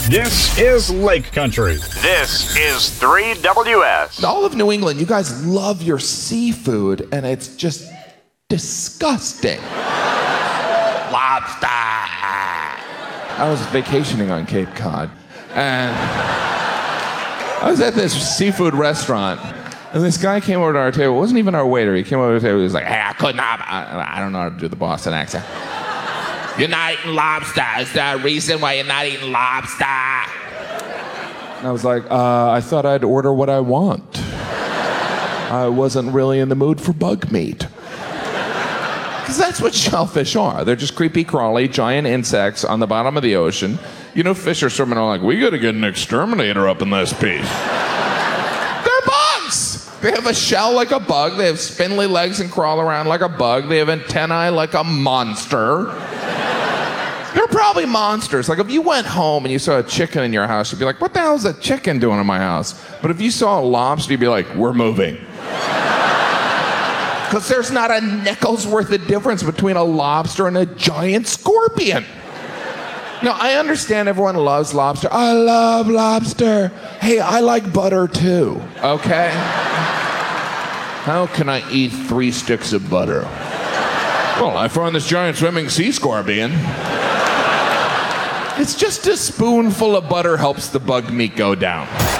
This is Lake Country. This is 3WS. All of New England, you guys love your seafood, and it's just disgusting. Lobster. I was vacationing on Cape Cod, and I was at this seafood restaurant, and this guy came over to our table. It wasn't even our waiter. He came over to the table. He was like, "Hey, I couldn't have." I don't know how to do the Boston accent. "You're not eating lobster. Is there a reason why you're not eating lobster?" And I was like, I thought I'd order what I want. I wasn't really in the mood for bug meat. Because that's what shellfish are. They're just creepy, crawly, giant insects on the bottom of the ocean. You know, fish are swimming around like, we gotta get an exterminator up in this piece. They're bugs! They have a shell like a bug. They have spindly legs and crawl around like a bug. They have antennae like a monster. They're probably monsters. Like, if you went home and you saw a chicken in your house, you'd be like, what the hell is a chicken doing in my house? But if you saw a lobster, you'd be like, we're moving. Because there's not a nickel's worth of difference between a lobster and a giant scorpion. Now, I understand everyone loves lobster. I love lobster. Hey, I like butter too, okay? How can I eat 3 sticks of butter? Well, I found this giant swimming sea scorpion. It's just a spoonful of butter helps the bug meat go down.